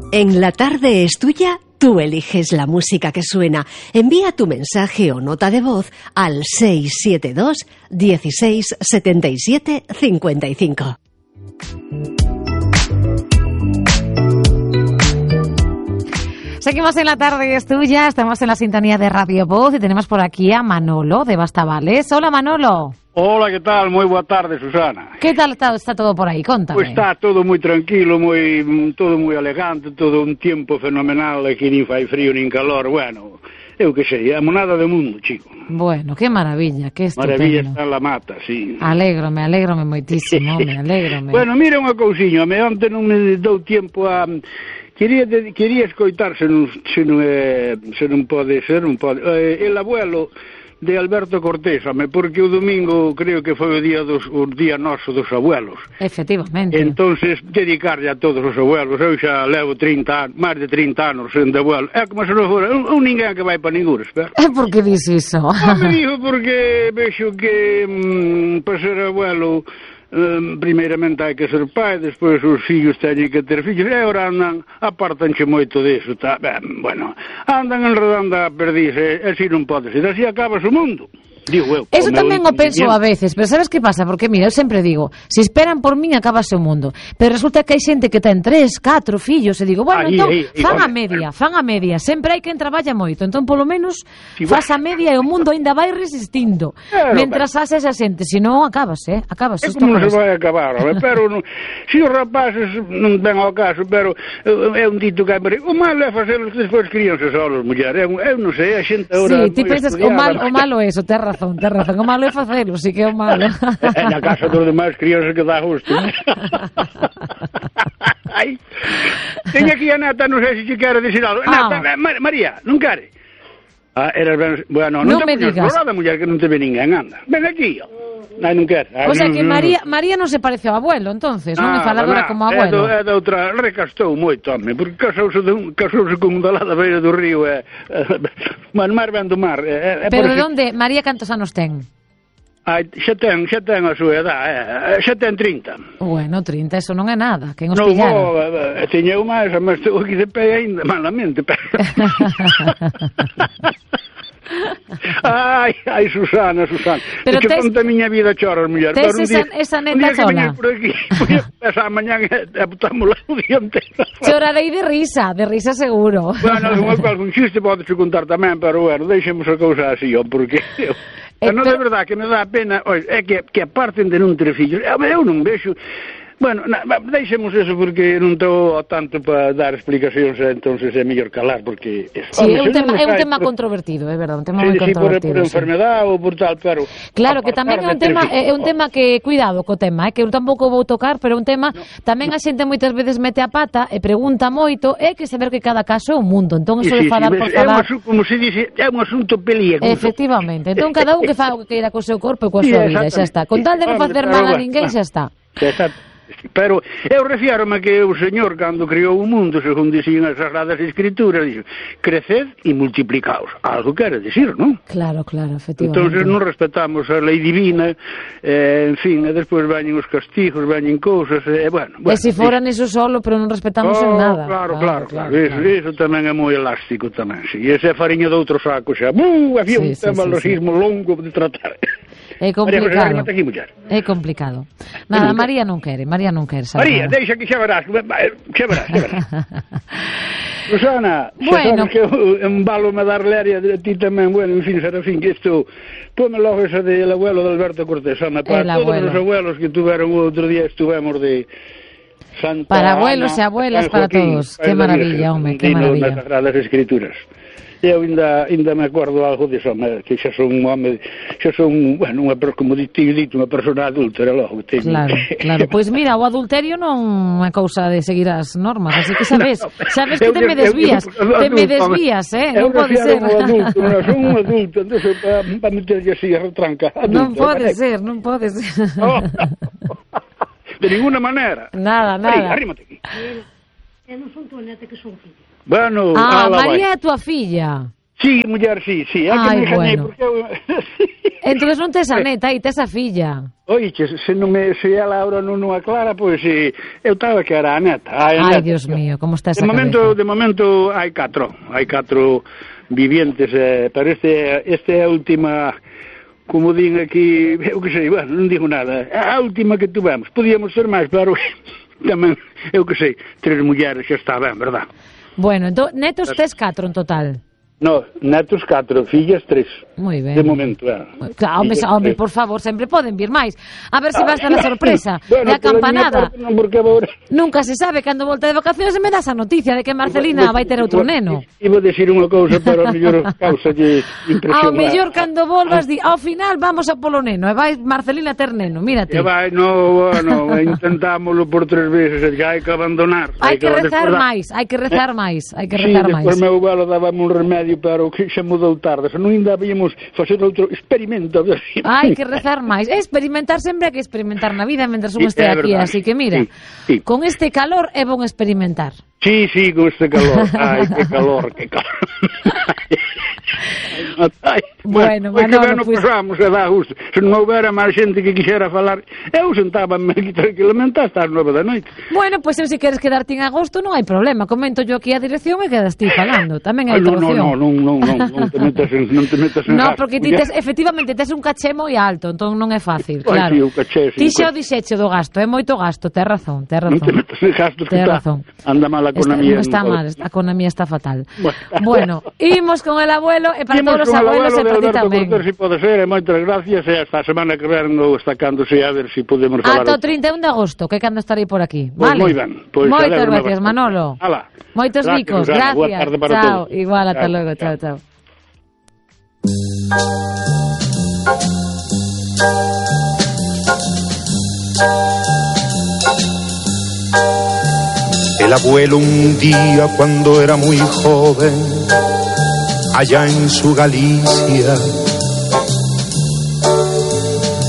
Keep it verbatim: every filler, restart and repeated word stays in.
En La Tarde es Tuya, tú eliges la música que suena. Envía tu mensaje o nota de voz al seis siete dos, dieciséis, setenta y siete, cincuenta y cinco. Seguimos en La Tarde es Tuya, estamos en la sintonía de Radio Voz y tenemos por aquí a Manolo de Bastavales. Hola, Manolo. Hola, ¿qué tal? Muy boa tarde, Susana. ¿Qué tal está, está todo por aí? Contame. Pois está todo moi tranquilo, moi todo moi elegante, todo un tiempo fenomenal, aquí nin fai frío nin calor, bueno, eu que sei, a monada do mundo, chico. Bueno, qué maravilla, qué estupendo. Maravilla está en la mata, sí. Alégrome, alégrome moitísimo, me alégrome. Bueno, mira unha cousiña, me onte non me dou tiempo a... Quería, quería escoitar, se non, se non, é, se non pode ser, non pode, eh, el abuelo de Alberto Cortés, porque o domingo creo que foi o día dos o día noso dos abuelos. Efectivamente. Entonces, dedicarlle a todos os abuelos. Eu xa levo trinta anos, máis de trinta anos sendo abuelo. É como se non fora un ninguén que vai para ningún, espera. É porque dis iso? Non me dijo porque vexo que mm, para ser abuelo Um, primeiramente hai que ser pai, despois os fillos teñen que ter fillos, e agora andan, apartanche moito deso, tá? Ben, bueno, andan enredando a perdiz, e así non pode ser, así acabas o mundo. Digo eu, eso tamén o penso a veces, pero sabes que pasa? Porque mira, eu sempre digo, se esperan por min acabase o mundo, pero resulta que hai xente que ten tres, catro fillos, e digo, bueno, ahí, entón, ahí, fan ahí, a media, fan a media, sempre hai quen traballa moito, entón polo menos sí, faz a media e o mundo ainda vai resistindo, pero, mentras hace esa xente, se non acabas, eh, acabas. É como se vai acabar, pero non, se os rapaces non ven ao caso, pero é un dito que hai, o malo é facer despois crianças solos, muller, eu, eu non sei, a xente agora... Sí, ti pensas que o malo, o malo é eso, ten razón, ten razón, o malo é facelo, si que é o malo. Na casa dos demais crianças que dá gusto. Ai, teña aquí a neta, non sei se te quere dicir algo. Ah. Neta, María, non quere? Ah, eras ben... Bueno, non, non te me digas. Explorada, muller, que non te ve ninguén, anda. Ven aquí, ai, non quere. O sea que María, María non se parece ao abuelo, entonces, non me fala agora como abuelo. É da outra, recastou moito, home, porque casouse, de un, casouse con un da lada beira do río, e... Man, mar ben do mar. É, é pero de onde? María cantos anos ten? Ai, xa ten, xa ten a súa edad, eh, xa ten trinta. Bueno, trinta, eso non é nada, quen os non, pillaron? Non, teñeu máis, mas estou aquí de pé ainda malamente, pero... Ai, ai, Susana, Susana. Pero tes... conta a miña vida choras, muller. Tes esa, día, esa neta sola? Por aquí, esa mañá e botámosla o día inteiro. Chorarei de risa, de risa seguro. Bueno, un xiste podes contar tamén, pero bueno, deixemos a cousa así, ó, porque... Eh, non, de verdade, que me dá pena, oi, é que, que aparten de non ter fillos. Eu non vexo... Bueno, na, deixemos eso porque non estou tanto para dar explicacións, entonces é mellor calar, porque... Sí, é un tema, é un tema controvertido, é verdade, un tema sí, moi sí, controvertido. Por, por enfermedade ou por tal, pero... Claro, que tamén é un tema, é un tema que, cuidado co tema, é que eu tampouco vou tocar, pero é un tema, no, tamén a xente moitas veces mete a pata e pregunta moito, é que saber que cada caso é un mundo, entón eso sí, de falar sí, por falar... É un, como se dice, é un asunto peliagudo. Efectivamente, entón cada un que fa o que queira co seu corpo e coa súa vida, xa está. Con tal de non facer mal a ninguén, xa está. Exacto. Pero eu refiárome que o Señor, cando criou o mundo, según dicían as Sagradas Escrituras, dixo, creced e multiplicaos. Algo quere dicir, non? Claro, claro, efectivamente. Entón non respetamos a lei divina, eh, en fin, e despois veñen os castigos, veñen cousas, e eh, bueno, bueno... E se foran iso solo, pero non respetamos oh, en nada. Claro, claro, claro, claro, claro. Eso, eso tamén é moi elástico tamén, sí. E ese é fariña de outro saco, xa, uh, había sí, un sí, tema sí, losismo sí. longo de tratar. É complicado. É complicado. Nada, María non quere, María non quere saber. María, deixa que xa verás, xa verás, xa verás. Susana, bueno, xa sabes que un balo me dar leria de ti tamén, bueno, en fin, Serafín, que isto, ponme logo esa del abuelo de Alberto Cortés, Ana, para todos abuelo. Os abuelos que tuveron o outro día, estuvemos de Santa para abuelos e abuelas, para todos. Que maravilla, home, que maravilla. Nas Sagradas Escrituras. Eu ainda, ainda me acordo algo disso, que xa son un home, xa son, bueno, unha, como dito, unha persona adulta, era logo. Ten... Claro, claro, pois mira, o adulterio non é cousa de seguir as normas, así que sabes, no, sabes que te me desvías, eu, eu, eu, te me desvías, eh, non pode ser. Eu adulto, non, son un adulto, entón, para, para meterlle así a retranca. Adulto, non pode vale. ser, non pode ser. No, de ninguna manera. Nada, nada. Aí, arrímate aquí. Eu non son tua neta, que son filha. Bueno, ah, María é a tua filla. Sí, muller, sí, sí. Ai, bueno. Porque eu... Entón non tes a neta aí, tes a filla. Oiche, se non me se ela ahora non o aclara, pois pues, eu estaba que era a neta. A Ai, neta. Dios mío, como está esa de momento, cabeza? De momento hai catro, hai catro vivientes, eh, pero este, este é a última, como din aquí, eu que sei, bueno, non digo nada, a última que tuvemos. Podíamos ser máis, claro, tamén, eu que sei, tres mulleres xa está ben, verdad? Bueno, entón, netos tes catro en total. No, netos catro, fillas tres. Moi ben. De momento, eh. Claro, home, home, por favor, sempre poden vir máis. A ver se vas dar a sorpresa bueno, da campanada. Non, porque agora... Nunca se sabe, cando volta de vacacións se me das a noticia de que Marcelina vai ter outro neno. Iba a decir unha cousa, pero a mellor causa de impresión. Ao mellor cando volvas di, ao final vamos a polo neno, e vai Marcelina ter neno, mírate. E vai, no, bueno, intentámoslo por tres veces, xa hai que abandonar. Hai que rezar máis, hai que rezar máis, hai que rezar máis. Sí, despois meu abuelo dábame un remedio, pero que xa mudou tarde, se non ainda víamos facer outro experimento. Hai que rezar máis, experimentar sempre hai que experimentar na vida mentre un Sí, este é aquí, verdade. así que mira, Sí, sí. con este calor é bon experimentar. Sí, sí, con este calor. Ai, que calor, que calor. Ai, Bueno, pois Manolo, que ben nos pois- pasamos, e dá gusto. Se non houbera máis xente que quixera falar, eu sentaba-me aquí tranquilamente hasta as nove da noite. Bueno, pois pues, se queres quedarte en agosto non hai problema, comento yo aquí a dirección e quedas ti falando, tamén Ai, hai non, outra non, opción. non, non, non, non te metas en, non te metas en No, gasto, porque ti ya. tes, efectivamente tes un caché moi alto, entón non é fácil, Ai, claro. sí, o caché, sí, Ti o xa o caché. dixeche do gasto, é moito gasto, tes razón, tes Non te razón. metas en gastos, que Tes está, razón. anda mal a Está, economía. está non mal, pode. a economía está fatal. Bueno. Bueno, imos con el abuelo e para Imos todos os con el abuelos e abuelo de para ti Alberto tamén. Cortés, si pode ser, e moitas gracias, e hasta a semana que ven ou estacándose a ver se si podemos falar. Ata o trinta e un de agosto, que é cando estarei por aquí. Pois Vale. moi ben, pois Moitas alégrome gracias, bastante. Manolo. Ala. Moitos Gracias, bicos, Susana. Boa gracias. tarde para Chao, todos. igual, ata Chao, logo, chao, chao. chao. El abuelo un día cuando era muy joven, allá en su Galicia,